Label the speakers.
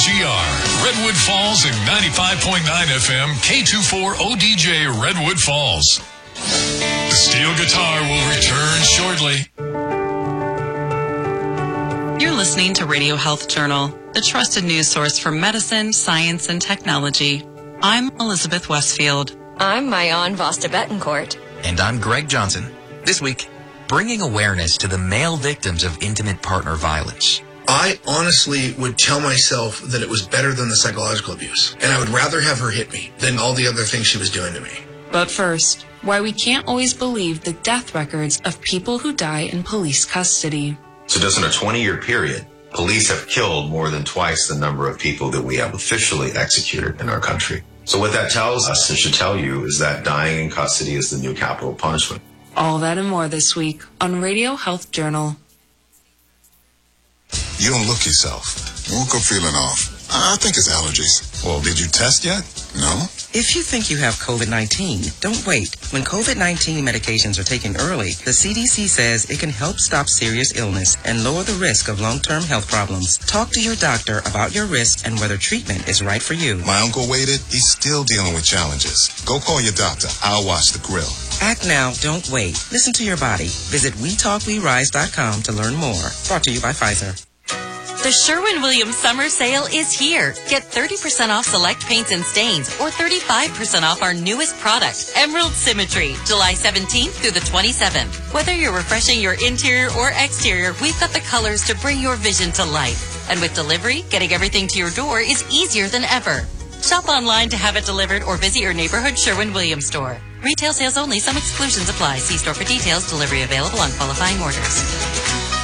Speaker 1: WGR, Redwood Falls and 95.9 FM, K24 ODJ, Redwood Falls. The steel guitar will return shortly.
Speaker 2: You're listening to Radio Health Journal, the trusted news source for medicine, science, and technology. I'm Elizabeth Westfield.
Speaker 3: I'm Mayan Vasta Betancourt.
Speaker 4: And I'm Greg Johnson. This week, bringing awareness to the male victims of intimate partner violence.
Speaker 5: I honestly would tell myself that it was better than the psychological abuse, and I would rather have her hit me than all the other things she was doing to me.
Speaker 6: But first, why we can't always believe the death records of people who die in police custody.
Speaker 7: So just in a 20-year period, police have killed more than twice the number of people that we have officially executed in our country. So what that tells us, and should tell you, is that dying in custody is the new capital punishment.
Speaker 6: All that and more this week on Radio Health Journal.
Speaker 8: You don't look yourself. Woke up feeling off. I think it's allergies. Well, did you test yet? No?
Speaker 9: If you think you have COVID-19, don't wait. When COVID-19 medications are taken early, the CDC says it can help stop serious illness and lower the risk of long-term health problems. Talk to your doctor about your risks and whether treatment is right for you.
Speaker 8: My uncle waited. He's still dealing with challenges. Go call your doctor. I'll watch the grill.
Speaker 9: Act now, don't wait. Listen to your body. Visit WeTalkWeRise.com to learn more. Brought to you by Pfizer.
Speaker 10: The Sherwin-Williams summer sale is here. Get 30% off select paints and stains or 35% off our newest product, Emerald Symmetry, July 17th through the 27th. Whether you're refreshing your interior or exterior, we've got the colors to bring your vision to life. And with delivery, getting everything to your door is easier than ever. Shop online to have it delivered or visit your neighborhood Sherwin-Williams store. Retail sales only. Some exclusions apply. See store for details. Delivery available on qualifying orders.